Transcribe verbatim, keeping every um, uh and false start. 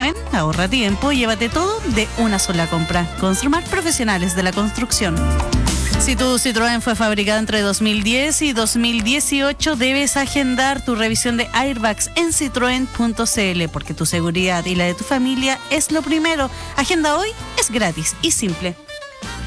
Citroën, ahorra tiempo y llévate todo de una sola compra. Construmar, profesionales de la construcción. Si tu Citroën fue fabricado entre dos mil diez y dos mil dieciocho, debes agendar tu revisión de airbags en citroen punto c l, porque tu seguridad y la de tu familia es lo primero. Agenda hoy, es gratis y simple.